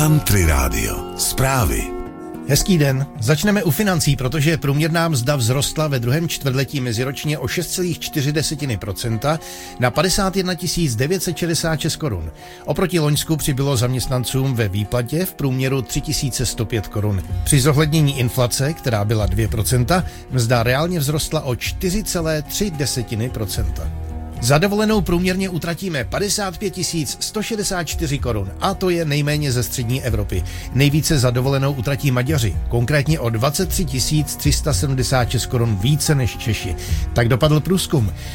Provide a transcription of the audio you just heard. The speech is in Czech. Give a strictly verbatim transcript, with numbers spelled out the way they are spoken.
Country Radio. Zprávy. Hezký den. Začneme u financí, protože průměrná mzda vzrostla ve druhém čtvrtletí meziročně o šest celá čtyři procenta na padesát jedna tisíc devět set šedesát šest korun. Oproti loňsku přibylo zaměstnancům ve výplatě v průměru tři tisíce sto pět korun. Při zohlednění inflace, která byla dvě procenta, mzda reálně vzrostla o čtyři celá tři procenta. Za dovolenou průměrně utratíme padesát pět tisíc sto šedesát čtyři korun a to je nejméně ze střední Evropy. Nejvíce za dovolenou utratí Maďaři, konkrétně o dvacet tři tisíc tři sta sedmdesát šest korun více než Češi. Tak dopadl průzkum.